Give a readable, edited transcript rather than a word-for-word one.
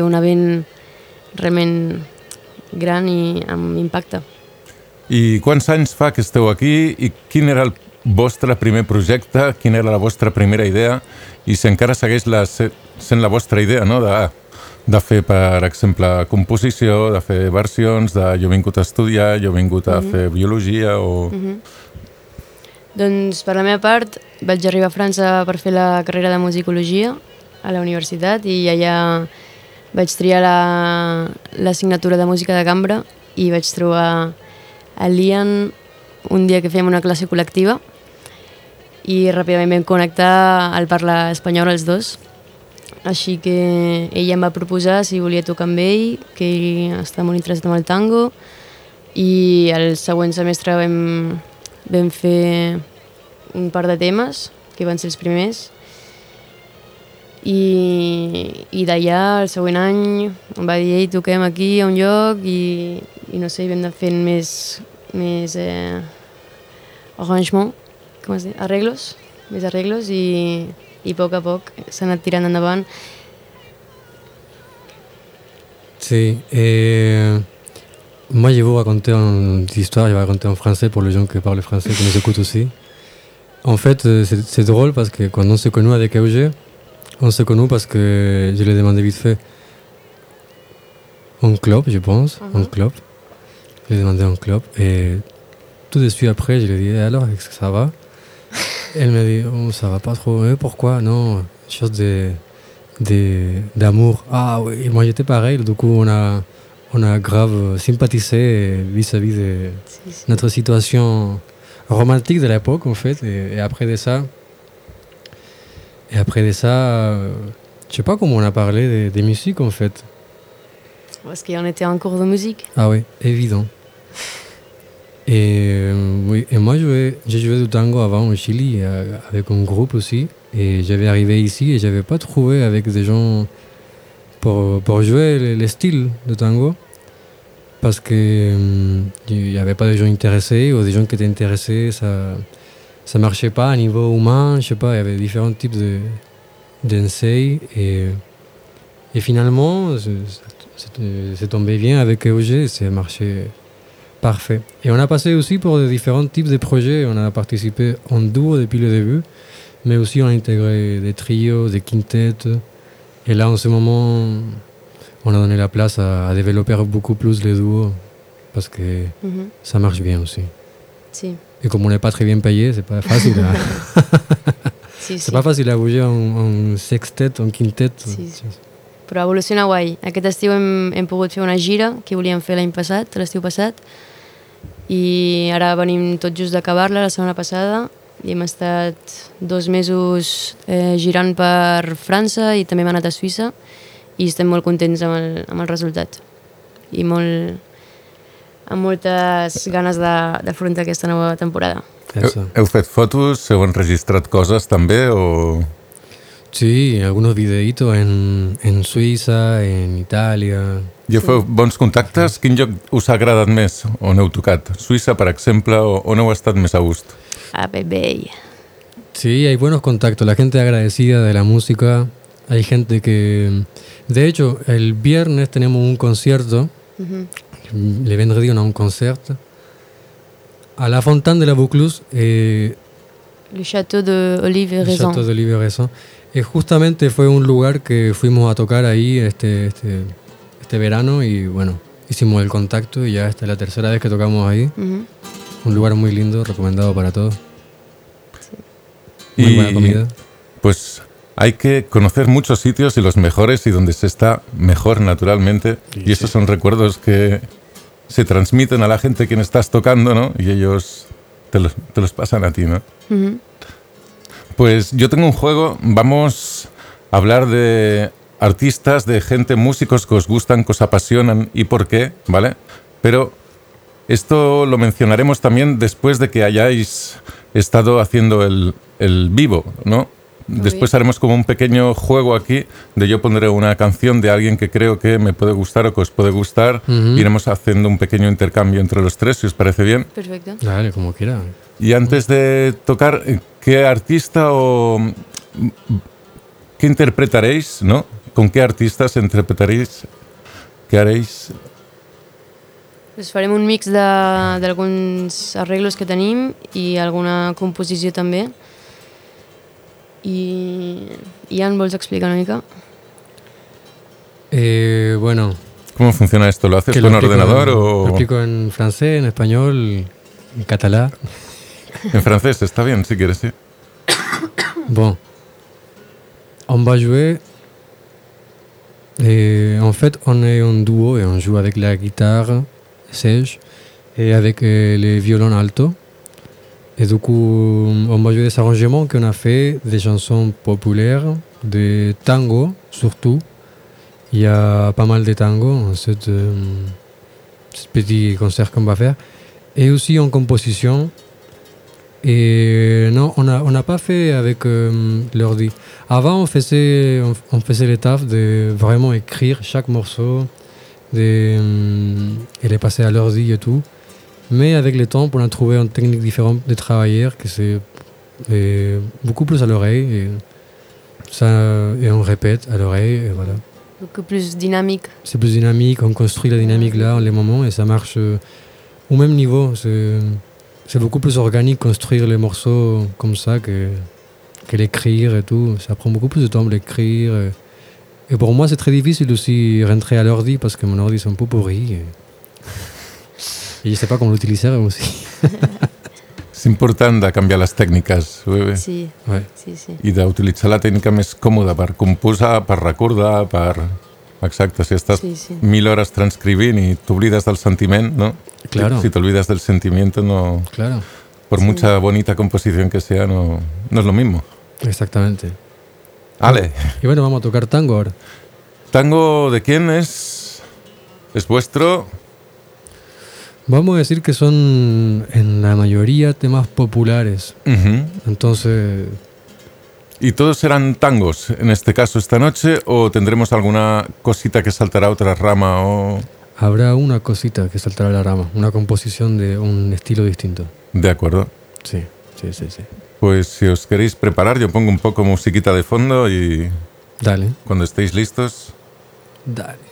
Un event realment gran i amb impacte. I quants anys fa que esteu aquí i quin era el vostre primer projecte, quina era la vostra primera idea i si encara segueix sent la vostra idea, no? De fer, per exemple, composició, de fer versions, de jo he vingut a estudiar, jo he vingut a fer biologia o... Doncs per la meva part vaig arribar a França per fer la carrera de musicologia a la universitat i allà vaig triar l'assignatura de música de cambra i vaig trobar a Lian un dia que fèiem una classe col·lectiva i ràpidament vam connectar al parlar espanyol els dos. Així que ella em va proposar si volia tocar amb ell, que ell està molt interessat en el tango i el següent semestre vam fer un par de temes que van ser els primers i d'allà el següent any em va dir toquem aquí a un lloc i no sé, vam anar fent més arrangement, com es diu? Més arreglos i a poc s'ha anat tirant endavant. Sí, moi je vais vous raconter une histoire, je vais raconter en français pour les gens qui parlent français, qui nous écoutent aussi. En fait, c'est drôle parce que quand on s'est connus avec Auger, on s'est connus parce que je lui ai demandé vite fait un club, je pense, un club. Je lui ai demandé un club et tout de suite après, je lui ai dit alors, est-ce que ça va? Elle m'a dit oh, ça va pas trop. Mais pourquoi? Non, chose d'amour. Ah oui, moi j'étais pareil, du coup on a grave sympathisé vis-à-vis de notre situation romantique de l'époque en fait et après de ça je sais pas comment on a parlé de musique en fait. Parce qu'on était en cours de musique. Ah oui, évident. Et oui, et moi j'ai joué du tango avant au Chili avec un groupe aussi et j'avais arrivé ici et j'avais pas trouvé avec des gens pour jouer les styles de tango parce que il y avait pas de gens intéressés ou des gens qui étaient intéressés, ça marchait pas à niveau humain, je sais pas, il y avait différents types d'enseigne et finalement c'est tombé bien avec Auger, ça a marché parfait. Et on a passé aussi pour différents types de projets, on a participé en duo depuis le début, mais aussi on a intégré des trios, des quintettes. Et là, en ce moment, on a donné la place à développer beaucoup plus les duos parce que ça marche bien aussi. Sí. Et comme on n'est pas très bien payé, c'est pas facile. C'est pas facile à bouger en sextet, en quintet. Sí. Però evoluciona guai. Aquest estiu hem pogut fer una gira que volíem fer l'estiu passat, i ara venim tot just d'acabar-la la setmana passada i hem estat 2 mesos girant per França i també hem anat a Suïssa i estem molt contents amb el resultat i amb moltes ganes d'afrontar aquesta nova temporada. Heu fet fotos? Heu enregistrat coses també o...? Sí, algunos videitos en Suïssa, en Itàlia... I feu bons contactes? Quin lloc us ha agradat més? On heu tocat? Suïssa, per exemple, o on heu estat més a gust? A Bebey. Sí, hay buenos contactos. La gente agradecida de la música. Hay gente que... De hecho, el viernes tenemos un concierto. Le vendredi, on a un concert. A la Fontaine de la Vaucluse. Le Château d'Olive et Raisin. El Château d'Olive et Raisin. Justamente fue un lugar que fuimos a tocar ahí este verano y bueno, hicimos el contacto y ya esta es la tercera vez que tocamos ahí. Un lugar muy lindo, recomendado para todos. Muy buena comida. Pues hay que conocer muchos sitios y los mejores y donde se está mejor naturalmente. Y esos son recuerdos que se transmiten a la gente quien estás tocando, ¿no? Y ellos te los pasan a ti, ¿no? Pues yo tengo un juego, vamos a hablar de artistas, de gente, músicos que os gustan, que os apasionan y por qué, ¿vale? Pero esto lo mencionaremos también después de que hayáis estado haciendo el vivo, ¿no? Después haremos como un pequeño juego aquí de yo pondré una canción de alguien que creo que me puede gustar o que os puede gustar. Iremos haciendo un pequeño intercambio entre los tres, si os parece bien. Perfecto. Dale, como quiera. Y antes de tocar, ¿qué artista o qué interpretaréis, ¿no? con qué artistas interpretaréis? ¿Qué haréis? Pues farem un mix d'alguns arreglos que tenim i alguna composició també. I Ian, vols explicar una mica? Bueno. ¿Cómo funciona esto? ¿Lo haces con ordenador o...? Lo explico en francés, en español, en catalán. En francés, está bien, si quieres, sí. Bon. On va jouer... en fait, on est un duo et on joue avec la guitare sèche et avec les violons alto. Et du coup, on va jouer des arrangements qu'on a fait, des chansons populaires, des tangos surtout. Il y a pas mal de tangos en ce petit concert qu'on va faire. Et aussi en composition. Et non, on n'a pas fait avec l'ordi. Avant, on faisait le taf de vraiment écrire chaque morceau, et les passer à l'ordi et tout. Mais avec le temps, on a trouvé une technique différente de travailler, que c'est beaucoup plus à l'oreille. Et on répète à l'oreille, et voilà. Beaucoup plus dynamique. C'est plus dynamique, on construit la dynamique là, en les moments, et ça marche au même niveau. C'est beaucoup plus organique construire les morceaux comme ça que l'écrire et tout. Ça prend beaucoup plus de temps de l'écrire. Et pour moi, c'est très difficile aussi rentrer à l'ordi parce que mon ordi c'est un peu pourri. Et je ne sais pas comment l'utiliser aussi. És important de canviar les tècniques, sí. I d'utilitzar la tècnica més còmoda per composar, per recordar, per... Exacte, si estàs 1000 hores transcribint y te olvidas del sentiment, ¿no? Claro. Si te olvidas del sentimiento, no... Claro. Por mucha bonita composición que sea, no es lo mismo. Exactamente. Ale. Y bueno, vamos a tocar tango ahora. ¿Tango de quién es? ¿Es vuestro? Vamos a decir que son en la mayoría temas populares. Uh-huh. Entonces... ¿Y todos serán tangos en este caso esta noche o tendremos alguna cosita que saltará a otra rama o...? Habrá una cosita que saltará a la rama, una composición de un estilo distinto. De acuerdo. Sí. Pues si os queréis preparar, yo pongo un poco musiquita de fondo y... Dale. Cuando estéis listos... Dale.